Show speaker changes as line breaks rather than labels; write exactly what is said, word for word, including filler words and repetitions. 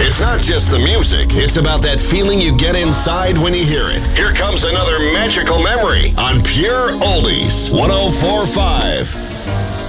It's not just the music, it's about that feeling you get inside when you hear it. Here comes another magical memory on Pure Oldies one oh four point five.